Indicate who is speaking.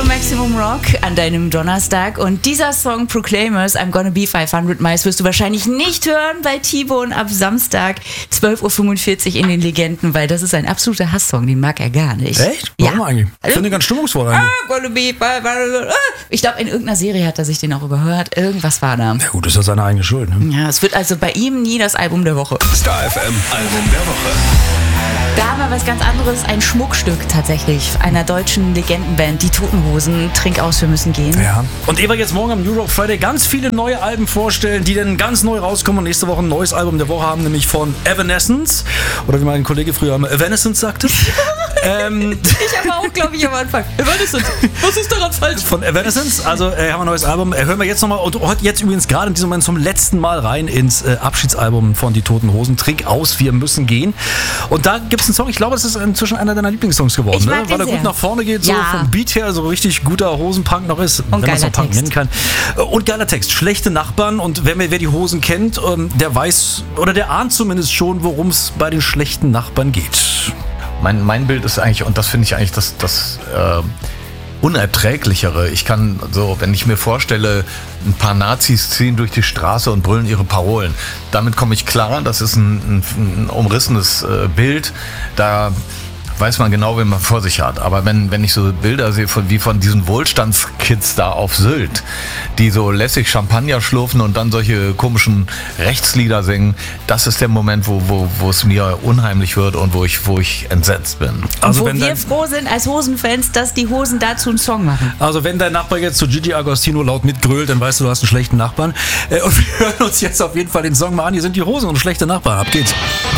Speaker 1: für Maximum Rock an deinem Donnerstag. Und dieser Song Proclaimers, I'm Gonna Be 500 Miles, wirst du wahrscheinlich nicht hören bei T-Bone ab Samstag 12.45 Uhr in den Legenden, weil das ist ein absoluter Hasssong, den mag er gar nicht.
Speaker 2: Echt? Warum eigentlich? Ich finde den ganz stimmungsvoll eigentlich.
Speaker 1: I'm gonna be 500. Ich glaube, in irgendeiner Serie hat er sich den auch überhört. Irgendwas war da.
Speaker 2: Ja gut, das ist ja seine eigene Schuld. Ne?
Speaker 1: Ja, es wird also bei ihm nie das Album der Woche.
Speaker 3: Star FM Album der Woche.
Speaker 1: Da haben wir was ganz anderes, ein Schmuckstück tatsächlich einer deutschen Legendenband, die Toten Hosen. Trink aus, wir müssen gehen.
Speaker 2: Ja. Und Eva jetzt morgen am New Rock Friday ganz viele neue Alben vorstellen, die dann ganz neu rauskommen und nächste Woche ein neues Album der Woche haben, nämlich von Evanescence. Oder wie mein Kollege früher immer Evanescence sagte.
Speaker 1: Ich aber auch, glaube ich, am Anfang. Evanescence, was ist daran falsch?
Speaker 2: Von Evanescence, also haben wir ein neues Album. Hören wir jetzt nochmal und heute jetzt übrigens gerade in diesem Moment zum letzten Mal rein ins Abschiedsalbum von Die Toten Hosen. Trink aus, wir müssen gehen. Und da gibt es einen Song, ich glaube, das ist inzwischen einer deiner Lieblingssongs geworden,
Speaker 1: ich mag
Speaker 2: ne? Weil er
Speaker 1: sehr.
Speaker 2: gut nach vorne geht, so vom Beat her, so richtig guter Hosenpunk noch ist,
Speaker 1: Und
Speaker 2: wenn man es
Speaker 1: geiler
Speaker 2: noch Punk
Speaker 1: Text.
Speaker 2: nennen kann. Und geiler Text, schlechte Nachbarn und wer die Hosen kennt, der weiß oder der ahnt zumindest schon, worum es bei den schlechten Nachbarn geht.
Speaker 4: Mein Bild ist eigentlich, und das finde ich eigentlich das Unerträglichere. Ich kann so, wenn ich mir vorstelle, ein paar Nazis ziehen durch die Straße und brüllen ihre Parolen. Damit komme ich klar, das ist ein umrissenes Bild. Da weiß man genau, wen man vor sich hat. Aber wenn ich so Bilder sehe wie von diesen Wohlstandskids da auf Sylt, die so lässig Champagner schlürfen und dann solche komischen Rechtslieder singen, das ist der Moment, wo es mir unheimlich wird und wo ich entsetzt bin.
Speaker 2: Also
Speaker 1: Wo
Speaker 2: wenn
Speaker 1: wir froh sind als Hosenfans, dass die Hosen dazu einen Song machen.
Speaker 2: Also wenn dein Nachbar jetzt zu Gigi Agostino laut mitgrölt, dann weißt du hast einen schlechten Nachbarn. Und wir hören uns jetzt auf jeden Fall den Song mal an. Hier sind die Hosen und schlechte Nachbarn. Ab geht's.